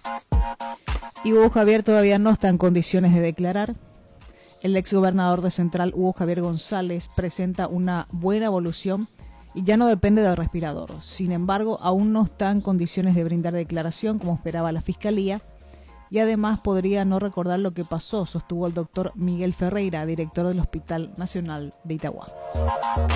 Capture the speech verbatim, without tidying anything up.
Y Hugo Javier todavía no está en condiciones de declarar. El exgobernador de Central, Hugo Javier González, presenta una buena evolución y ya no depende del respirador. Sin embargo, aún no está en condiciones de brindar declaración como esperaba la Fiscalía y además podría no recordar lo que pasó, sostuvo el doctor Miguel Ferreira, director del Hospital Nacional de Itagua.